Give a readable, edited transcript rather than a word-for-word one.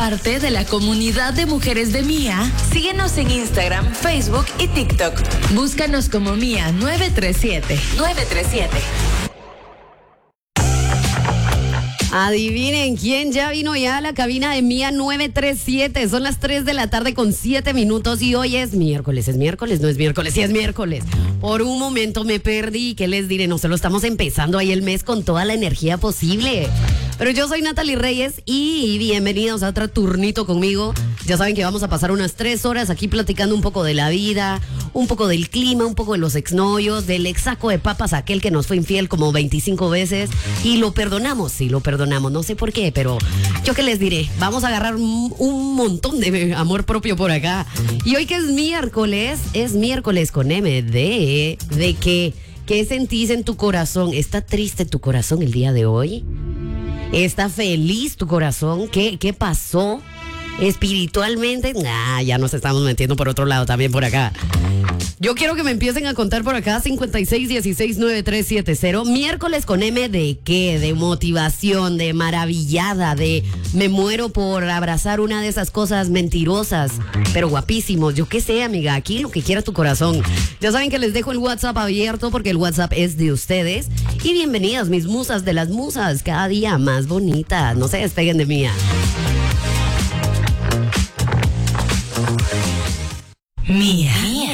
Parte de la comunidad de mujeres de Mía, síguenos en Instagram, Facebook y TikTok. Búscanos como Mía 937. Adivinen quién ya vino ya a la cabina de Mía 937. Son las 3 de la tarde con 7 minutos y hoy es miércoles. ¿Es miércoles? No es miércoles, sí es miércoles. Por un momento me perdí. ¿Qué les diré? No se lo estamos empezando ahí el mes con toda la energía posible. Pero yo soy Natalie Reyes y bienvenidos a otro turnito conmigo. Ya saben que vamos a pasar unas 3 horas aquí platicando un poco de la vida, un poco del clima, un poco de los exnovios, del ex saco de papas, aquel que nos fue infiel como 25 veces. Y lo perdonamos, sí, lo perdonamos. No sé por qué, pero yo qué les diré. Vamos a agarrar un montón de amor propio por acá. Y hoy que es miércoles con M de qué. ¿Qué sentís en tu corazón? ¿Está triste tu corazón el día de hoy? ¿Está feliz tu corazón? ¿Qué pasó? Espiritualmente, ya nos estamos metiendo por otro lado también por acá. Yo quiero que me empiecen a contar por acá 56169370. Miércoles con M de qué, de motivación, de maravillada, de me muero por abrazar una de esas cosas mentirosas, pero guapísimos. Yo qué sé, amiga, aquí lo que quiera tu corazón. Ya saben que les dejo el WhatsApp abierto porque el WhatsApp es de ustedes. Y bienvenidas, mis musas de las musas, cada día más bonitas. No se despeguen de Mía. Mía